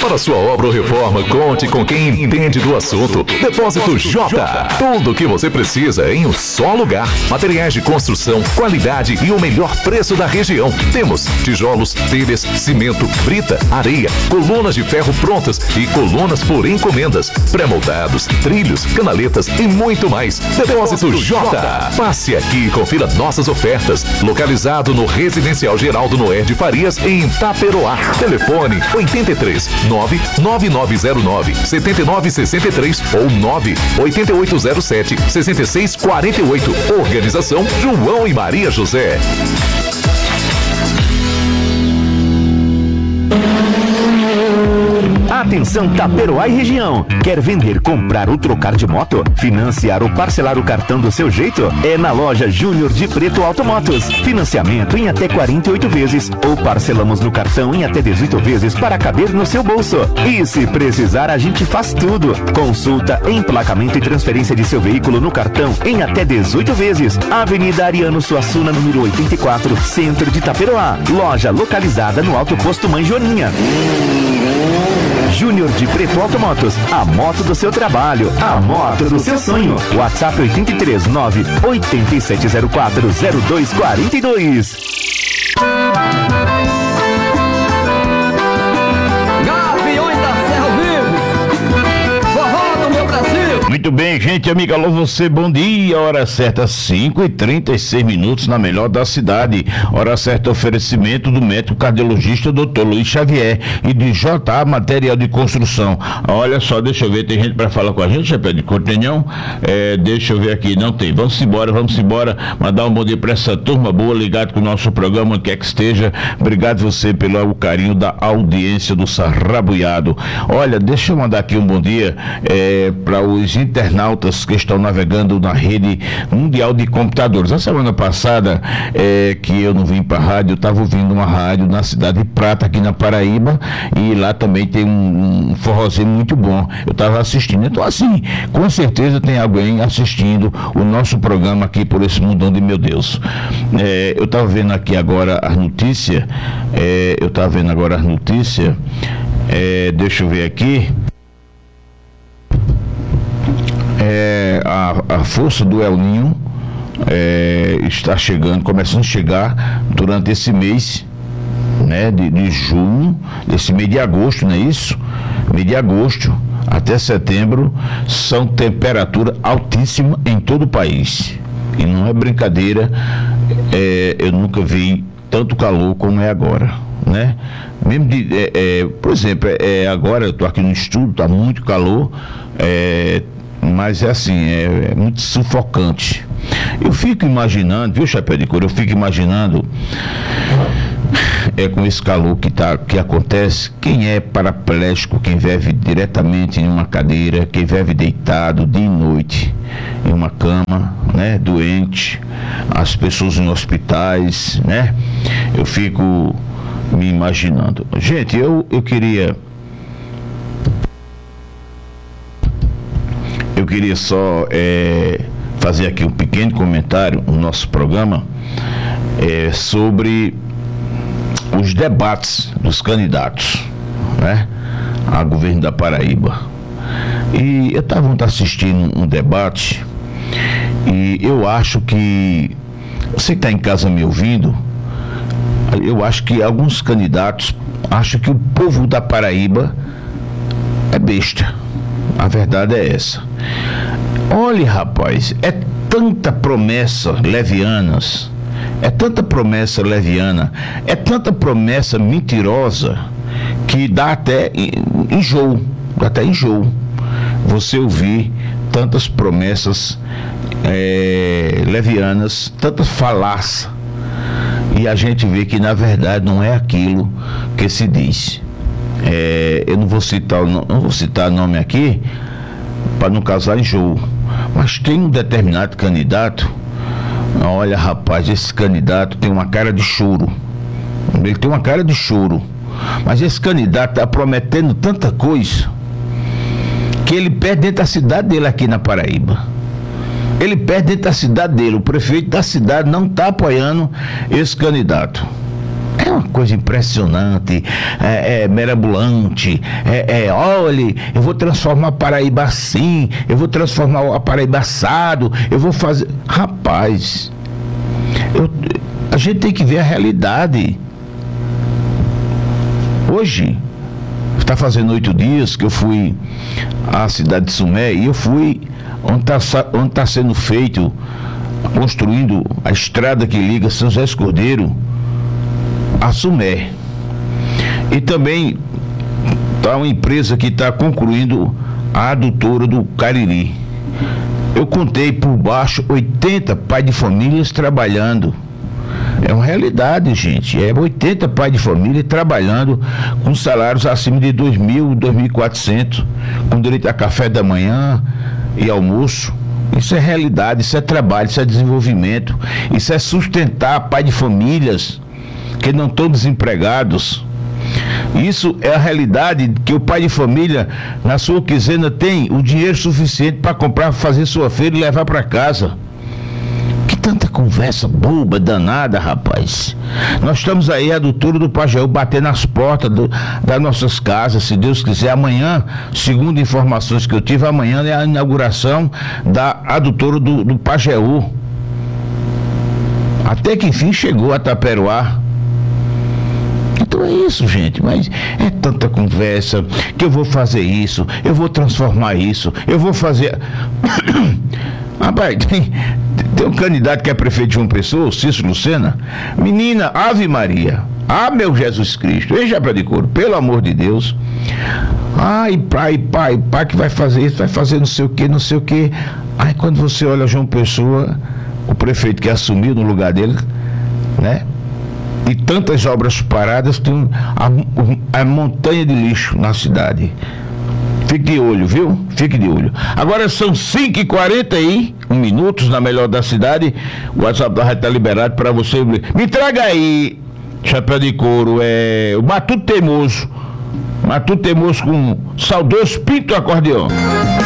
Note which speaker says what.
Speaker 1: Para sua obra ou reforma, conte com quem entende do assunto. Depósito J. Tudo o que você precisa em um só lugar. Materiais de construção, qualidade e o melhor preço da região. Temos tijolos, telhas, cimento, brita, areia, colunas de ferro prontas e colunas por encomendas, pré-moldados, trilhos, canaletas e muito mais. Depósito J. Passe aqui e confira nossas ofertas. Localizado no Residencial Geraldo Noé de Farias, em Itaperoá. Telefone 83 99909 7963 ou 98807 6648. Organização João e Maria José.
Speaker 2: Atenção Taperoá e região. Quer vender, comprar ou trocar de moto? Financiar ou parcelar o cartão do seu jeito? É na loja Júnior de Preto Automotos. Financiamento em até 48 vezes ou parcelamos no cartão em até 18 vezes para caber no seu bolso. E se precisar, a gente faz tudo. Consulta, emplacamento e transferência de seu veículo no cartão em até 18 vezes. Avenida Ariano Suassuna, número 84, Centro de Taperoá. Loja localizada no Alto Posto Mãe Joaninha. Júnior de Preto Automotos, a moto do seu trabalho, a moto do seu sonho. WhatsApp 83 9 8704 0242.
Speaker 3: Gaviões da Serra ao vivo, forró do meu Brasil.
Speaker 4: Muito bem, gente, amiga, alô você, bom dia, hora certa 5h36 na melhor da cidade, hora certa oferecimento do médico cardiologista Dr. Luiz Xavier e de JA Material de Construção. Olha só, deixa eu ver, tem gente para falar com a gente, Chapéu de Cortenhão? Deixa eu ver aqui, não tem, vamos embora, mandar um bom dia para essa turma boa, ligado com o nosso programa, onde quer que esteja. Obrigado você pelo carinho da audiência do Sarrabuiado. Olha, deixa eu mandar aqui um bom dia para os internautas que estão navegando na rede mundial de computadores. A semana passada, que eu não vim para a rádio, eu estava ouvindo uma rádio na cidade de Prata, aqui na Paraíba, e lá também tem um forrozinho muito bom. Eu estava assistindo. Então, assim, com certeza tem alguém assistindo o nosso programa aqui por esse mundão de meu Deus. Eu estava vendo aqui agora as notícias. Deixa eu ver aqui. A força do El Niño está chegando, começando a chegar durante esse mês, né, de junho, esse mês de agosto, não é isso? Mês de agosto até setembro são temperatura altíssima em todo o país. E não é brincadeira, eu nunca vi tanto calor como é agora, né? Mesmo por exemplo, agora eu estou aqui no estúdio, está muito calor, mas é assim, é muito sufocante. Eu fico imaginando, viu, Chapéu de Couro? Eu fico imaginando, com esse calor que acontece, quem é paraplégico, quem vive diretamente em uma cadeira, quem vive deitado dia e noite em uma cama, né, doente, as pessoas em hospitais, né? Eu fico me imaginando. Gente, eu queria só fazer aqui um pequeno comentário no nosso programa sobre os debates dos candidatos, né, a governo da Paraíba. E eu estava assistindo um debate e eu acho que você que está em casa me ouvindo, eu acho que alguns candidatos acham que o povo da Paraíba é besta. A verdade é essa. Olhe, rapaz, é tanta promessa leviana, é tanta promessa mentirosa, que dá até enjoo, você ouvir tantas promessas levianas, tantas falácias, e a gente vê que na verdade não é aquilo que se diz. Eu não vou citar nome aqui para não causar enjoo, mas tem um determinado candidato, olha, rapaz, esse candidato tem uma cara de choro, mas esse candidato está prometendo tanta coisa que ele perde dentro da cidade dele aqui na Paraíba. O prefeito da cidade não está apoiando esse candidato. É uma coisa impressionante, mirabolante. Olha, eu vou transformar a Paraíba assim, eu vou transformar a Paraíba assado, eu vou fazer. Rapaz, a gente tem que ver a realidade. Hoje, está fazendo 8 dias que eu fui à cidade de Sumé e eu fui onde está sendo feito, construindo a estrada que liga São José dos Cordeiros a Sumé. E também está uma empresa que está concluindo a adutora do Cariri. Eu contei por baixo 80 pais de famílias trabalhando. É uma realidade, gente. 80 pais de família trabalhando com salários acima de 2.000, 2.400, com direito a café da manhã e almoço. Isso é realidade, isso é trabalho, isso é desenvolvimento, isso é sustentar pai de famílias que não estão desempregados. Isso é a realidade que o pai de família, na sua quinzena, tem o dinheiro suficiente para comprar, fazer sua feira e levar para casa. Que tanta conversa boba, danada, rapaz. Nós estamos aí, a adutora do Pajeú, bater nas portas das nossas casas, se Deus quiser. Amanhã, segundo informações que eu tive, amanhã é a inauguração da adutora do Pajeú. Até que enfim chegou a Taperoá. Então é isso, gente, mas é tanta conversa que eu vou fazer isso, eu vou transformar isso, eu vou fazer... Rapaz, tem um candidato que é prefeito de João Pessoa, o Cícero Lucena. Menina, Ave Maria, meu Jesus Cristo, ei, Chapéu de Couro, pelo amor de Deus. Ai, pai que vai fazer isso, vai fazer não sei o que. Aí quando você olha João Pessoa, o prefeito que assumiu no lugar dele, né? E tantas obras paradas, tem a montanha de lixo na cidade. Fique de olho, viu? Fique de olho. Agora são 5h41 minutos na melhor da cidade. O WhatsApp da rádio está liberado para você. Me traga aí, Chapéu de Couro, o Matuto Teimoso. Matuto Teimoso com saudoso Pinto Acordeão.